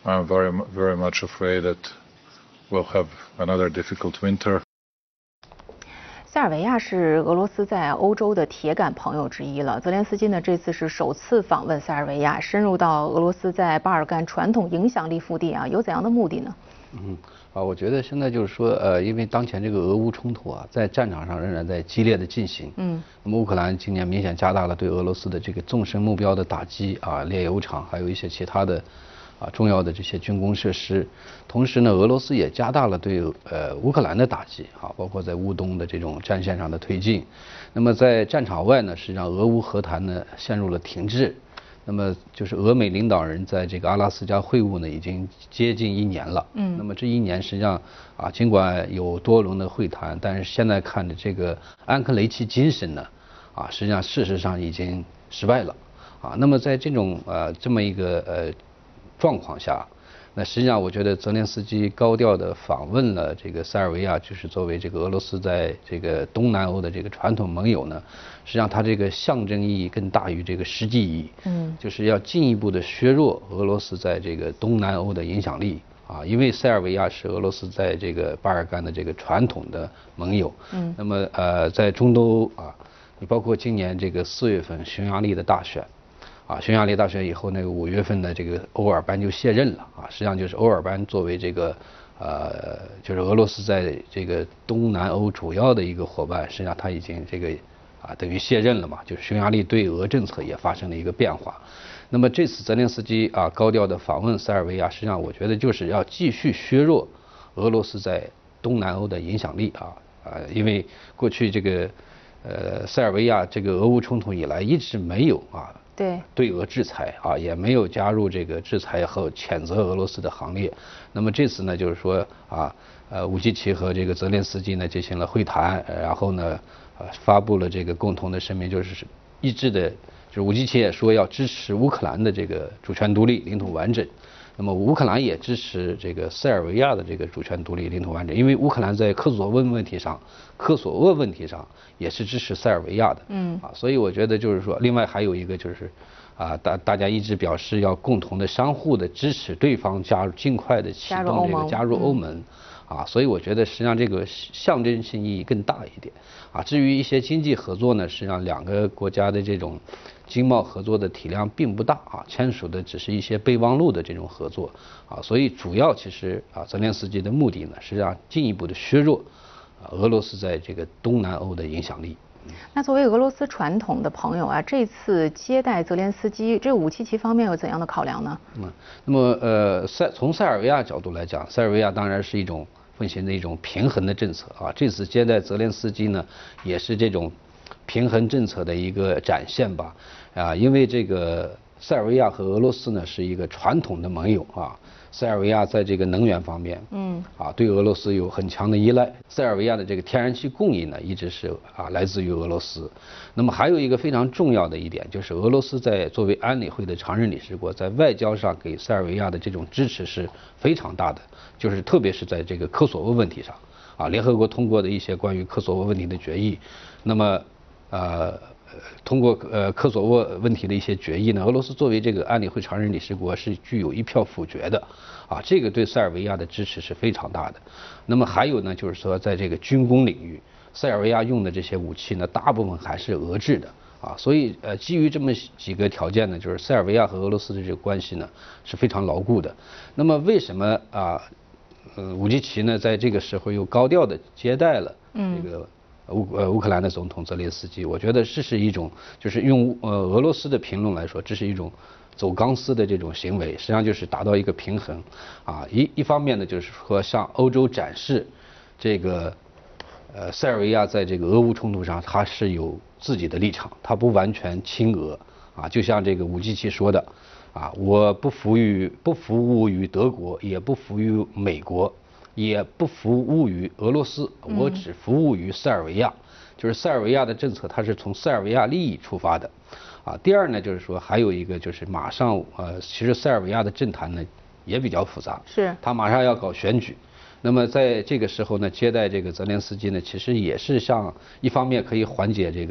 I'm very much afraid that we'll have another difficult winter. 塞尔维亚是俄罗斯在欧洲的铁杆朋友之一了。泽连斯基呢这次是首次访问塞尔维亚，深入到俄罗斯在巴尔干传统影响力腹地啊，有怎样的目的呢？ 我觉得现在就是说，因为当前这个俄乌冲突啊，在战场上仍然在激烈的进行。那么乌克兰今年明显加大了对俄罗斯的这个纵深目标的打击啊，炼油厂还有一些其他的重要的这些军工设施。同时呢，俄罗斯也加大了对乌克兰的打击啊，包括在乌东的这种战线上的推进。那么在战场外呢，实际上俄乌和谈呢陷入了停滞。那么就是俄美领导人在这个阿拉斯加会晤呢，已经接近1年了。那么这1年实际上尽管有多轮的会谈，但是现在看的这个安克雷奇精神呢，实际上事实上已经失败了。那么在这种这么一个状况下，那实际上我觉得泽连斯基高调的访问了这个塞尔维亚，就是作为这个俄罗斯在这个东南欧的这个传统盟友呢，实际上它这个象征意义更大于这个实际意义。就是要进一步的削弱俄罗斯在这个东南欧的影响力因为塞尔维亚是俄罗斯在这个巴尔干的这个传统的盟友。那么在中东欧你包括今年这个4月份匈牙利的大选。匈牙利大选以后，那个5月份的这个欧尔班就卸任了实际上就是欧尔班作为这个就是俄罗斯在这个东南欧主要的一个伙伴，实际上他已经这个等于卸任了嘛，就是匈牙利对俄政策也发生了一个变化。那么这次泽连斯基高调的访问塞尔维亚，实际上我觉得就是要继续削弱俄罗斯在东南欧的影响力因为过去这个塞尔维亚这个俄乌冲突以来一直没有对俄制裁也没有加入这个制裁和谴责俄罗斯的行列。那么这次呢，就是说武基奇和这个泽连斯基呢进行了会谈，然后呢发布了这个共同的声明，就是一致的，就是武基奇也说要支持乌克兰的这个主权独立、领土完整。那么乌克兰也支持这个塞尔维亚的这个主权独立、领土完整，因为乌克兰在科索沃问题上也是支持塞尔维亚的。所以我觉得就是说，另外还有一个就是大家一直表示要共同的、相互的支持对方尽快的启动这个加入欧盟。所以我觉得实际上这个象征性意义更大一点。至于一些经济合作呢，实际上2个国家的这种经贸合作的体量并不大签署的只是一些备忘录的这种合作所以主要其实泽连斯基的目的呢，实际上进一步的削弱俄罗斯在这个东南欧的影响力。 那作为俄罗斯传统的朋友这次接待泽连斯基，这武契奇方面有怎样的考量呢？ 那么从塞尔维亚角度来讲，塞尔维亚当然是奉行的一种平衡的政策这次接待泽连斯基呢，也是这种平衡政策的一个展现吧因为这个塞尔维亚和俄罗斯呢是一个传统的盟友塞尔维亚在这个能源方面对俄罗斯有很强的依赖。塞尔维亚的这个天然气供应呢，一直是来自于俄罗斯。那么还有一个非常重要的一点，就是俄罗斯在作为安理会的常任理事国，在外交上给塞尔维亚的这种支持是非常大的，就是特别是在这个科索沃问题上联合国通过的一些关于科索沃问题的决议，那么通过科索沃问题的一些决议呢，俄罗斯作为这个安理会常任理事国是具有1票否决的这个对塞尔维亚的支持是非常大的。那么还有呢，就是说在这个军工领域，塞尔维亚用的这些武器呢，大部分还是俄制的所以基于这么几个条件呢，就是塞尔维亚和俄罗斯的这个关系呢是非常牢固的。那么为什么武基奇呢在这个时候又高调的接待了这个乌克兰的总统泽连斯基？我觉得这是一种，就是用俄罗斯的评论来说，这是一种走钢丝的这种行为，实际上就是达到一个平衡一方面呢，就是说向欧洲展示这个塞尔维亚在这个俄乌冲突上它是有自己的立场，它不完全亲俄就像这个武基奇说的我不服务于德国，也不服于美国，也不服务于俄罗斯，我只服务于塞尔维亚。就是塞尔维亚的政策，它是从塞尔维亚利益出发的第二呢，就是说还有一个就是马上其实塞尔维亚的政坛呢也比较复杂， 是他马上要搞选举。那么在这个时候呢，接待这个泽连斯基呢，其实也是一方面可以缓解这个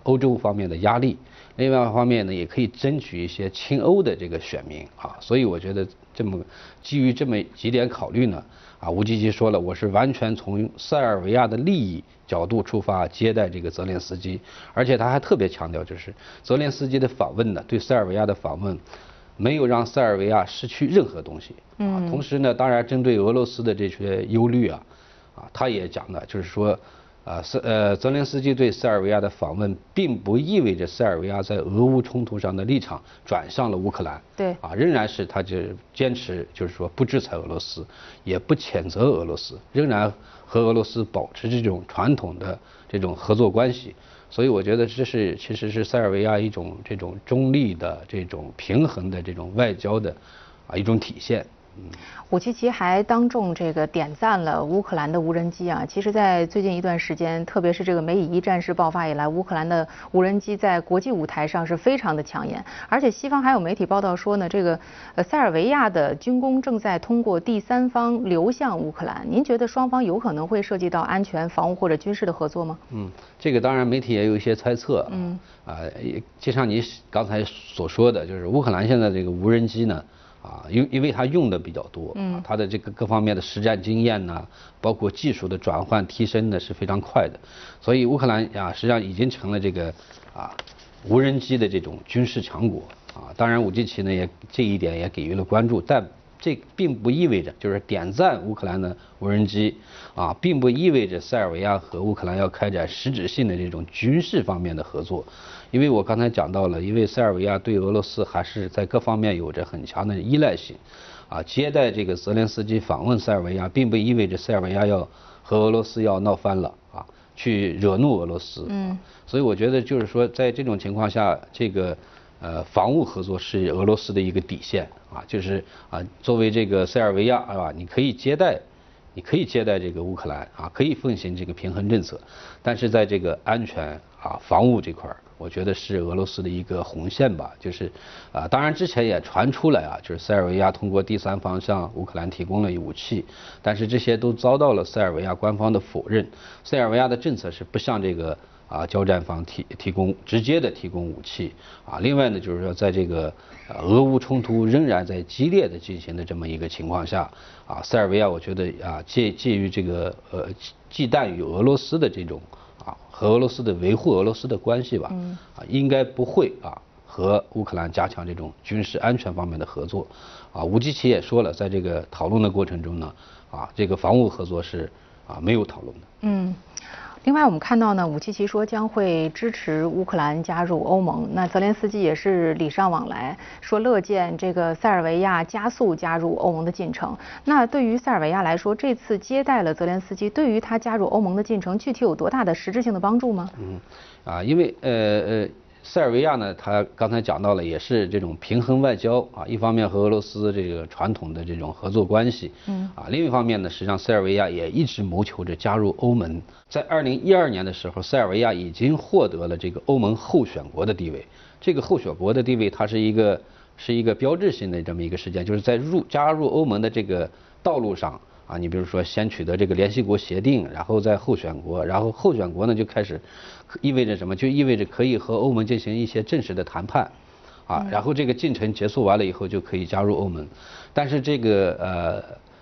欧洲方面的压力，另外一方面呢，也可以争取一些亲欧的这个选民啊。所以我觉得基于这么几点考虑呢，吴基奇说了，我是完全从塞尔维亚的利益角度出发接待这个泽连斯基，而且他还特别强调，就是泽连斯基的访问呢，对塞尔维亚的访问没有让塞尔维亚失去任何东西啊。同时呢，当然针对俄罗斯的这些忧虑他也讲了，就是说泽连斯基对塞尔维亚的访问，并不意味着塞尔维亚在俄乌冲突上的立场转向了乌克兰。 对， 仍然是他就坚持，就是说不制裁俄罗斯，也不谴责俄罗斯，仍然和俄罗斯保持这种传统的这种合作关系。所以我觉得这其实是塞尔维亚一种这种中立的、这种平衡的这种外交的一种体现。 武契奇还当众点赞了乌克兰的无人机啊。其实，在最近一段时间，特别是这个美以一战事爆发以来，乌克兰的无人机在国际舞台上是非常的抢眼。而且西方还有媒体报道说呢，塞尔维亚的军工正在通过第三方流向乌克兰。您觉得双方有可能会涉及到安全、防务或者军事的合作吗？ 这个当然媒体也有一些猜测。就像你刚才所说的，就是乌克兰现在这个无人机呢。因为它用的比较多，它的这个各方面的实战经验呢，包括技术的转换提升呢是非常快的，所以乌克兰实际上已经成了这个无人机的这种军事强国当然武契奇呢这一点也给予了关注，但这并不意味着就是点赞乌克兰的无人机并不意味着塞尔维亚和乌克兰要开展实质性的这种军事方面的合作。因为我刚才讲到了，因为塞尔维亚对俄罗斯还是在各方面有着很强的依赖性接待这个泽连斯基访问塞尔维亚，并不意味着塞尔维亚要和俄罗斯要闹翻了去惹怒俄罗斯所以我觉得就是说，在这种情况下，这个防务合作是俄罗斯的一个底线就是作为这个塞尔维亚你可以接待这个乌克兰可以奉行这个平衡政策，但是在这个安全防务这块我觉得是俄罗斯的一个红线吧。就是当然之前也传出来就是塞尔维亚通过第三方向乌克兰提供了武器，但是这些都遭到了塞尔维亚官方的否认。塞尔维亚的政策是不向这个交战方直接的提供武器另外呢，就是说在这个俄乌冲突仍然在激烈的进行的这么一个情况下塞尔维亚我觉得介于这个忌惮与俄罗斯的这种和俄罗斯的维护俄罗斯的关系吧应该不会和乌克兰加强这种军事安全方面的合作武契奇也说了，在这个讨论的过程中呢这个防务合作是没有讨论的。 另外，我们看到呢，武契奇说将会支持乌克兰加入欧盟。那泽连斯基也是礼尚往来，说乐见这个塞尔维亚加速加入欧盟的进程。那对于塞尔维亚来说，这次接待了泽连斯基，对于他加入欧盟的进程，具体有多大的实质性的帮助吗？ 因为塞尔维亚呢，他刚才讲到了，也是这种平衡外交一方面和俄罗斯这个传统的这种合作关系，另一方面呢，实际上塞尔维亚也一直谋求着加入欧盟。在2012年的时候，塞尔维亚已经获得了这个欧盟候选国的地位。这个候选国的地位，它是一个标志性的这么一个事件，就是在加入欧盟的这个道路上。你比如说先取得这个联系国协定，然后再候选国，然后候选国呢就开始意味着什么？就意味着可以和欧盟进行一些正式的谈判，然后这个进程结束完了以后就可以加入欧盟。但是这个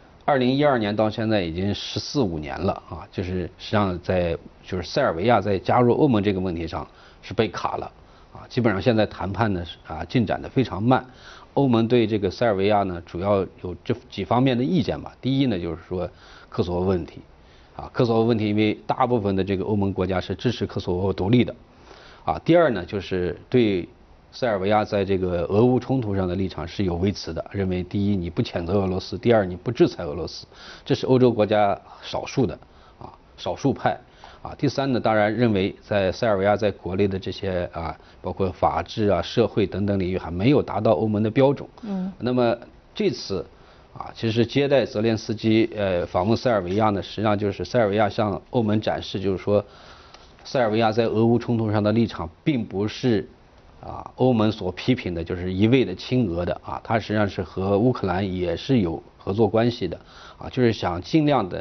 2012年到现在已经14、15年了就是实际上就是塞尔维亚在加入欧盟这个问题上是被卡了基本上现在谈判呢进展的非常慢。欧盟对这个塞尔维亚呢，主要有这几方面的意见吧。第一呢，就是说科索沃问题，科索沃问题，因为大部分的这个欧盟国家是支持科索沃独立的，第二呢，就是对塞尔维亚在这个俄乌冲突上的立场是有微词的，认为第一你不谴责俄罗斯，第二你不制裁俄罗斯，这是欧洲国家少数的少数派。第三呢，当然认为在塞尔维亚在国内的这些包括法治社会等等领域还没有达到欧盟的标准。那么这次其实接待泽连斯基访问塞尔维亚呢，实际上就是塞尔维亚向欧盟展示，就是说塞尔维亚在俄乌冲突上的立场并不是欧盟所批评的，就是一味的亲俄的它实际上是和乌克兰也是有合作关系的就是想尽量的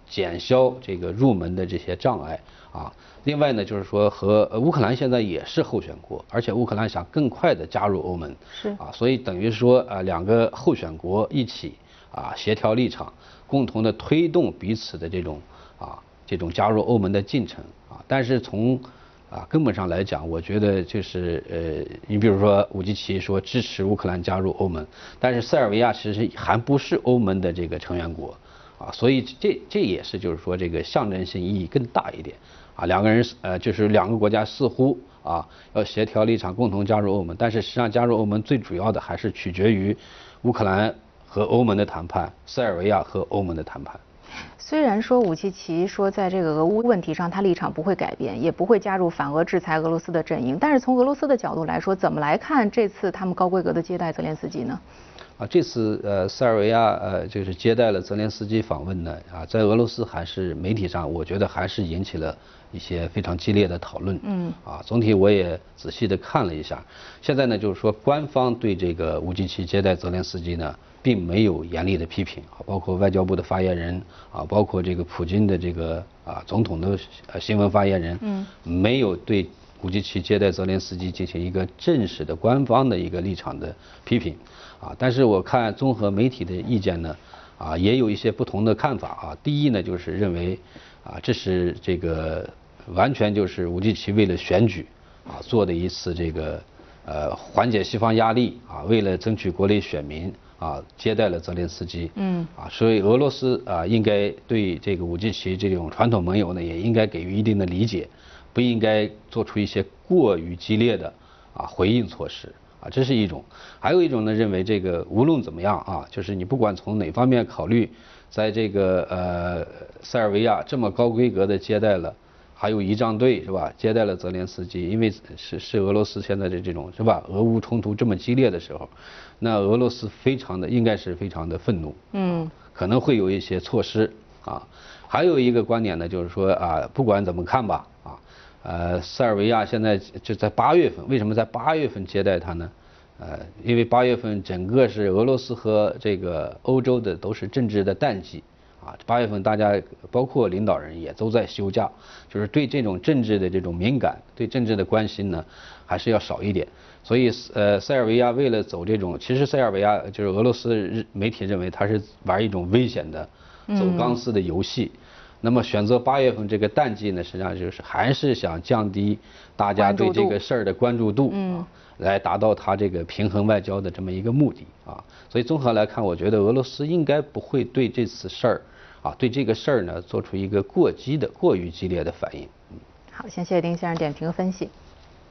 减消这个入门的这些障碍啊。另外呢，就是说和乌克兰现在也是候选国，而且乌克兰想更快的加入欧盟， 是啊，所以等于说两个候选国一起协调立场，共同的推动彼此的这种加入欧盟的进程啊。但是从根本上来讲，我觉得就是你比如说武基奇说支持乌克兰加入欧盟，但是塞尔维亚其实还不是欧盟的这个成员国啊，所以这也是就是说这个象征性意义更大一点啊。两个人就是两个国家似乎要协调立场，共同加入欧盟，但是实际上加入欧盟最主要的还是取决于乌克兰和欧盟的谈判，塞尔维亚和欧盟的谈判。 虽然说武契奇说在这个俄乌问题上他立场不会改变，也不会加入反俄制裁俄罗斯的阵营，但是从俄罗斯的角度来说，怎么来看这次他们高规格的接待泽连斯基呢？ 这次塞尔维亚就是接待了泽连斯基访问呢在俄罗斯还是媒体上，我觉得还是引起了一些非常激烈的讨论。总体我也仔细的看了一下，现在呢就是说官方对这个武基奇接待泽连斯基呢，并没有严厉的批评包括外交部的发言人包括这个普京的这个总统的新闻发言人，没有对武基奇接待泽连斯基进行一个正式的官方的一个立场的批评但是我看综合媒体的意见呢也有一些不同的看法第一呢就是认为这是这个完全就是武基奇为了选举做的一次这个缓解西方压力为了争取国内选民接待了泽连斯基所以俄罗斯应该对这个武基奇这种传统盟友呢也应该给予一定的理解，不应该做出一些过于激烈的回应措施这是一种。还有一种呢，认为这个无论怎么样就是你不管从哪方面考虑，在这个塞尔维亚这么高规格的接待了，还有仪仗队是吧，接待了泽连斯基，因为是俄罗斯现在的这种是吧，俄乌冲突这么激烈的时候，那俄罗斯应该是非常的愤怒，可能会有一些措施还有一个观点呢，就是说不管怎么看吧塞尔维亚现在就在8月份，为什么在8月份接待他呢？因为8月份整个是俄罗斯和这个欧洲的都是政治的淡季8月份大家包括领导人也都在休假，就是对这种政治的这种敏感，对政治的关心呢还是要少一点。所以塞尔维亚为了走这种，其实塞尔维亚就是俄罗斯媒体认为他是玩一种危险的走钢丝的游戏。那么选择8月份这个淡季呢，实际上就是还是想降低大家对这个事儿的关注度来达到他这个平衡外交的这么一个目的所以综合来看，我觉得俄罗斯应该不会对这次事儿对这个事儿呢做出一个过于激烈的反应。 好，先谢谢丁先生点评和分析。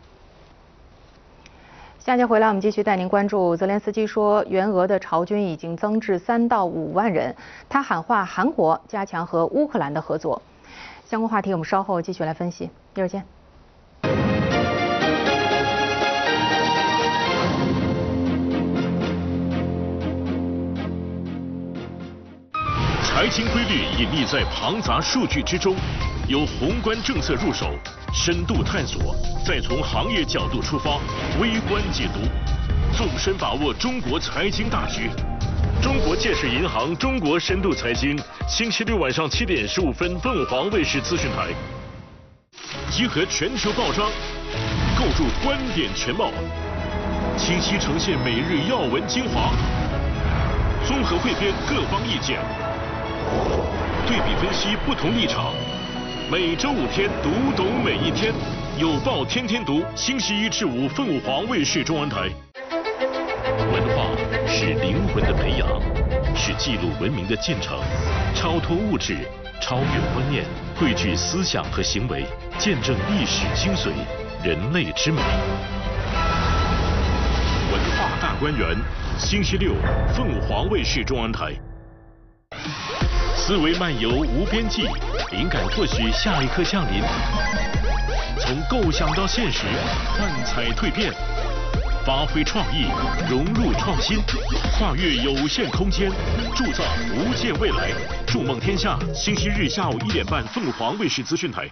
下节回来，我们继续带您关注泽连斯基说，援俄的朝军已经增至3到5万人。他喊话韩国加强和乌克兰的合作。相关话题我们稍后继续来分析。一会儿见。 财经规律隐匿在庞杂数据之中，由宏观政策入手，深度探索，再从行业角度出发，微观解读，纵深把握中国财经大局。中国建设银行中国深度财经，星期六晚上7点15分，凤凰卫视资讯台。集合全球报章，构筑观点全貌，清晰呈现每日要闻精华，综合汇编各方意见，对比分析不同立场。每周5天，读懂每一天。有报天天读，星期1至5，凤凰卫视中文台。文化是灵魂的培养，是记录文明的进程，超脱物质，超越观念，汇聚思想和行为，见证历史精髓，人类之美。文化大观园，星期6，凤凰卫视中文台。思维漫游无边际，灵感或许下一刻降临。从构想到现实，幻彩蜕变，发挥创意，融入创新，跨越有限空间，铸造无限未来。筑梦天下，星期日下午1点半，凤凰卫视资讯台。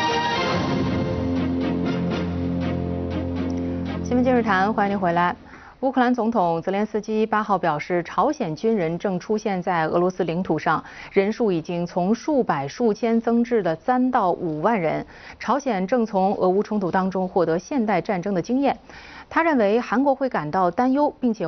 新闻今日谈，欢迎您回来。 乌克兰总统泽连斯基8号表示，朝鲜军人正出现在俄罗斯领土上，人数已经从数百、数千增至了3到5万人。朝鲜正从俄乌冲突当中获得现代战争的经验。他认为韩国会感到担忧，并且